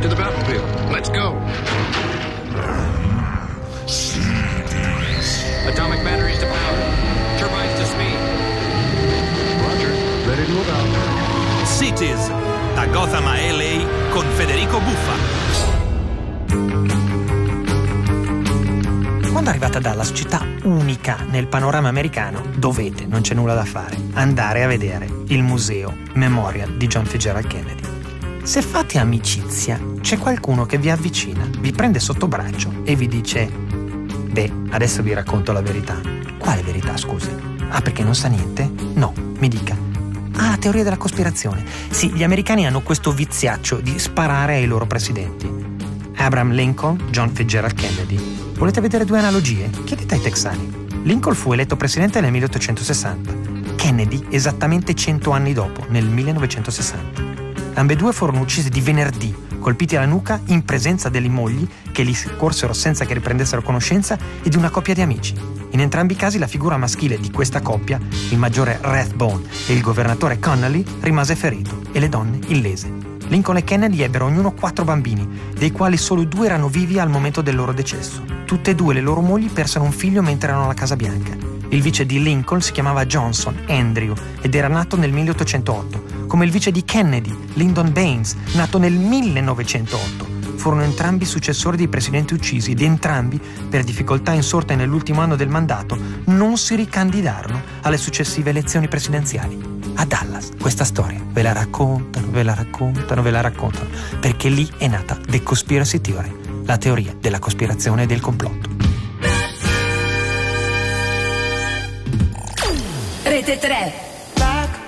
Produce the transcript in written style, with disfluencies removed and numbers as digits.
to the battlefield. Let's go. Atomic batteries to power. Turbines to speed. Roger. Ready to move out. Cities, da Gotham a LA con Federico Buffa. Quando arrivate a Dallas, città unica nel panorama americano, dovete, non c'è nulla da fare, andare a vedere il museo Memorial di John Fitzgerald Kennedy. Se fate amicizia, c'è qualcuno che vi avvicina, vi prende sotto braccio e vi dice: beh, adesso vi racconto la verità. Quale verità, scusi? Ah, perché non sa niente? No, mi dica. Ah, la teoria della cospirazione. Sì, gli americani hanno questo viziaccio di sparare ai loro presidenti. Abraham Lincoln, John Fitzgerald Kennedy. Volete vedere due analogie? Chiedete ai texani. Lincoln fu eletto presidente nel 1860. Kennedy esattamente 100 anni dopo, nel 1960. Ambedue furono uccisi di venerdì, colpiti alla nuca in presenza delle mogli che li corsero senza che riprendessero conoscenza e di una coppia di amici. In entrambi i casi la figura maschile di questa coppia, il maggiore Rathbone e il governatore Connally, rimase ferito e le donne illese. Lincoln e Kennedy ebbero ognuno 4 bambini, dei quali solo 2 erano vivi al momento del loro decesso. Tutte e 2 le loro mogli persero un figlio mentre erano alla Casa Bianca. Il vice di Lincoln si chiamava Johnson Andrew ed era nato nel 1808, come il vice di Kennedy, Lyndon Baines, nato nel 1908. Furono entrambi successori dei presidenti uccisi ed entrambi, per difficoltà insorte nell'ultimo anno del mandato, non si ricandidarono alle successive elezioni presidenziali. A Dallas questa storia ve la raccontano, perché lì è nata The Conspiracy Theory, la teoria della cospirazione e del complotto. Rete 3